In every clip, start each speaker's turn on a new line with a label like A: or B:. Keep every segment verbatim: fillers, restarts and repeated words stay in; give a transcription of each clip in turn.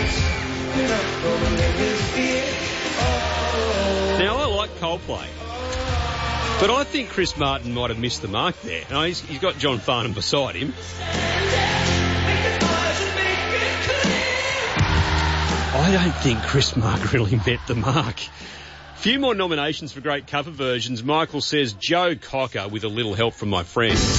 A: Now, I like Coldplay, but I think Chris Martin might have missed the mark there. Now, he's, he's got John Farnham beside him. I don't think Chris Martin really met the mark. Few more nominations for great cover versions. Michael says Joe Cocker with a little help from my friends.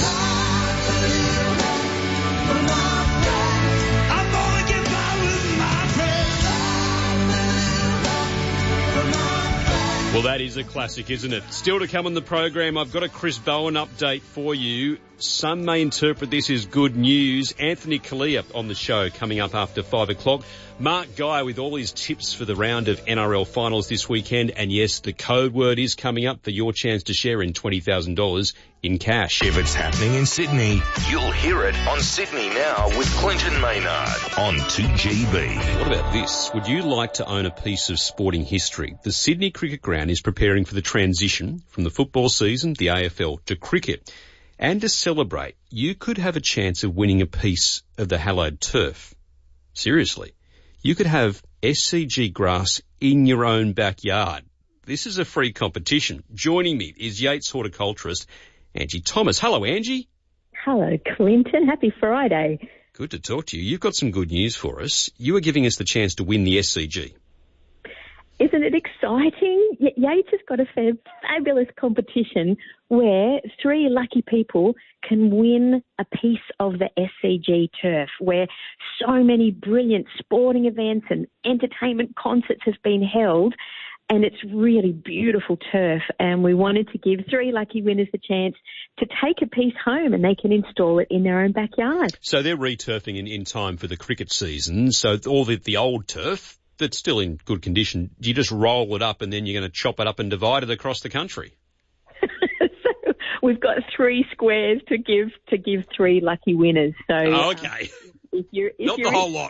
A: Well, that is a classic, isn't it? Still to come on the program, I've got a Chris Bowen update for you. Some may interpret this as good news. Anthony Kalia on the show coming up after five o'clock. Mark Guy with all his tips for the round of N R L finals this weekend. And yes, the code word is coming up for your chance to share in twenty thousand dollars in cash.
B: If it's happening in Sydney, you'll hear it on Sydney Now with Clinton Maynard on two G B.
A: What about this? Would you like to own a piece of sporting history? The Sydney Cricket Ground is preparing for the transition from the football season, the A F L, to cricket. And to celebrate, you could have a chance of winning a piece of the hallowed turf. Seriously. You could have S C G grass in your own backyard. This is a free competition. Joining me is Yates horticulturist Angie Thomas. Hello, Angie.
C: Hello, Clinton. Happy Friday.
A: Good to talk to you. You've got some good news for us. You are giving us the chance to win the S C G.
C: Isn't it exciting? Y- Yates has got a fa- fabulous competition where three lucky people can win a piece of the S C G turf, where so many brilliant sporting events and entertainment concerts have been held. And it's really beautiful turf. And we wanted to give three lucky winners the chance to take a piece home and they can install it in their own backyard.
A: So they're returfing in, in time for the cricket season. So all the, the old turf that's still in good condition, you just roll it up and then you're going to chop it up and divide it across the country.
C: So we've got three squares to give to give three lucky winners. So
A: oh, okay.
C: Um, if you're, if
A: Not
C: you're
A: the whole lot.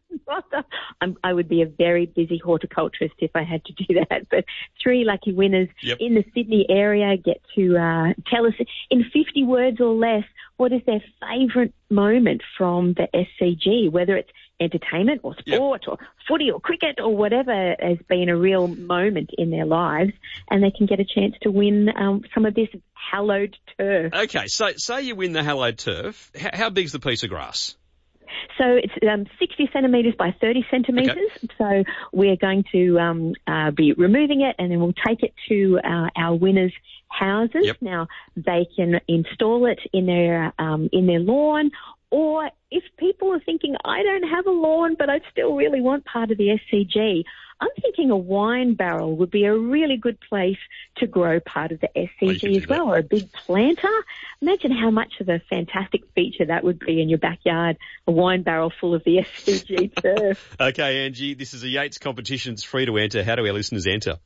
C: I'm, I would be a very busy horticulturist if I had to do that. But three lucky winners
A: yep.
C: in the Sydney area get to uh, tell us in fifty words or less what is their favourite moment from the S C G, whether it's entertainment or sport yep. or footy or cricket or whatever has been a real moment in their lives, and they can get a chance to win um, some of this hallowed turf.
A: Okay, so say you win the hallowed turf. H- how big's the piece of grass?
C: So it's um, sixty centimetres by thirty centimetres. Okay. So we're going to um, uh, be removing it, and then we'll take it to uh, our winners' houses.
A: Yep.
C: Now they can install it in their um, in their lawn, or if people are thinking, I don't have a lawn, but I still really want part of the S C G, I'm thinking a wine barrel would be a really good place to grow part of the S C G well, as well, or a big planter. Imagine how much of a fantastic feature that would be in your backyard, a wine barrel full of the S C G turf.
A: Okay, Angie, this is a Yates competition. It's free to enter. How do our listeners enter?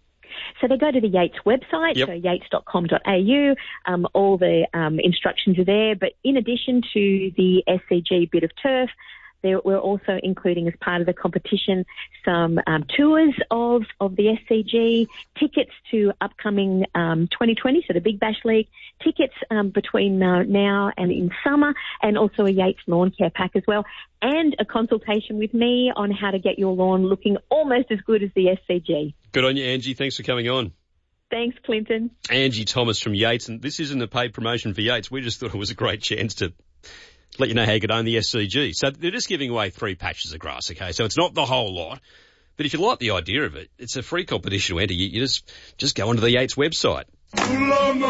C: So they go to the Yates website, yep. so yates dot com dot a u. Um, all the um, instructions are there. But in addition to the S C G bit of turf, there, we're also including as part of the competition some um, tours of, of the S C G, tickets to upcoming um, twenty twenty, so the Big Bash League, tickets um, between uh, now and in summer, and also a Yates lawn care pack as well, and a consultation with me on how to get your lawn looking almost as good as the S C G.
A: Good on you, Angie. Thanks for coming on.
C: Thanks, Clinton.
A: Angie Thomas from Yates, and this isn't a paid promotion for Yates. We just thought it was a great chance to let you know how you could own the S C G. So they're just giving away three patches of grass, okay? So it's not the whole lot. But if you like the idea of it, it's a free competition to enter. You, you just, just go onto the Yates website.